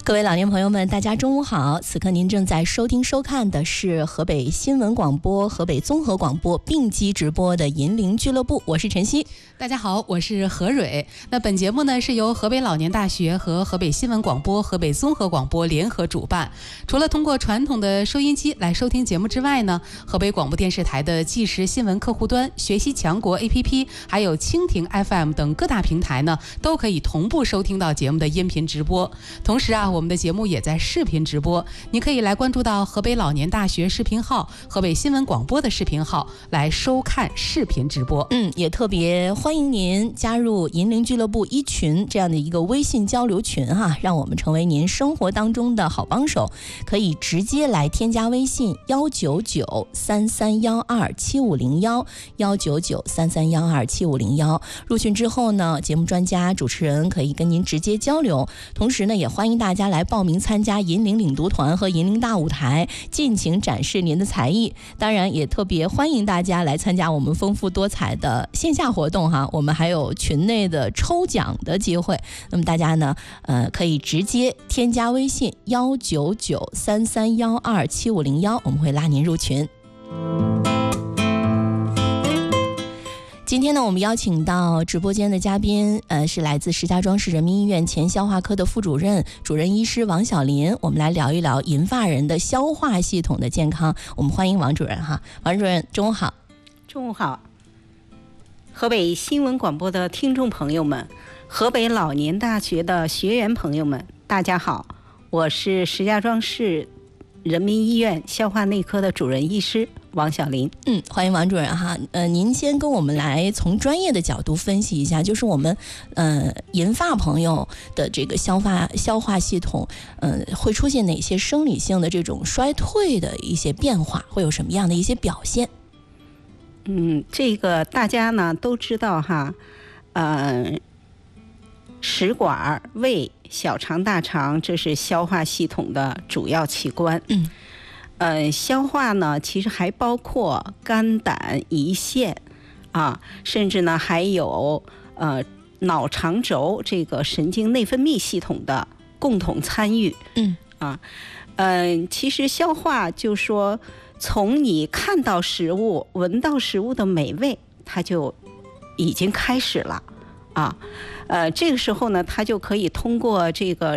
各位老年朋友们，大家中午好！此刻您正在收听收看的是河北新闻广播、河北综合广播并机直播的银铃俱乐部，我是晨曦。 大家好，我是何蕊。那本节目呢是由河北老年大学和河北新闻广播、河北综合广播联合主办。除了通过传统的收音机来收听节目之外呢，河北广播电视台的即时新闻客户端、学习强国 APP， 还有蜻蜓 FM 等各大平台呢，都可以同步收听到节目的音频直播。同时啊，我们的节目也在视频直播，你可以来关注到河北老年大学视频号、河北新闻广播的视频号来收看视频直播。 也特别欢迎您加入银铃俱乐部一群这样的一个微信交流群哈，让我们成为您生活当中的好帮手。可以直接来添加微信19933127501，19933127501。入群之后呢，节目专家主持人可以跟您直接交流。同时呢，也欢迎大家来报名参加银铃领读团和银铃大舞台，尽情展示您的才艺。当然也特别欢迎大家来参加我们丰富多彩的线下活动哈，我们还有群内的抽奖的机会。那么大家呢可以直接添加微信19933127501，我们会拉您入群。今天呢，我们邀请到直播间的嘉宾，是来自石家庄市人民医院前消化科的副主任、主任医师王小林。我们来聊一聊银发人的消化系统的健康。我们欢迎王主任哈，王主任中午好。 中午好，河北新闻广播的听众朋友们，河北老年大学的学员朋友们，大家好，我是石家庄市人民医院消化内科的主任医师王小林。 欢迎王主任哈。您先跟我们来从专业的角度分析一下，就是我们银发朋友的这个消化系统，会出现哪些生理性的这种衰退的一些变化，会有什么样的一些表现？ 这个大家呢都知道哈，食管、胃、小肠、大肠，这是消化系统的主要器官。消化呢，其实还包括肝、胆、胰腺啊，甚至呢还有脑肠轴这个神经内分泌系统的共同参与。其实消化就说，从你看到食物、闻到食物的美味，它就已经开始了啊。这个时候呢，它就可以通过这个